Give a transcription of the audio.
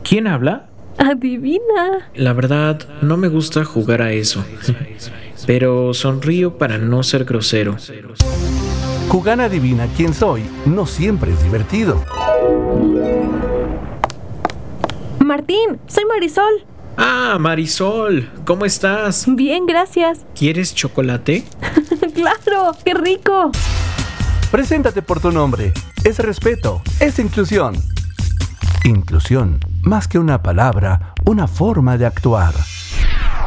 ¿Quién habla? Adivina. La verdad, no me gusta jugar a eso. Pero sonrío para no ser grosero. Jugar Adivina quién soy no siempre es divertido. Martín, soy Marisol. Ah, Marisol, ¿cómo estás? Bien, gracias. ¿Quieres chocolate? ¡Claro! ¡Qué rico! Preséntate por tu nombre. Es respeto, es inclusión. Inclusión, más que una palabra, una forma de actuar.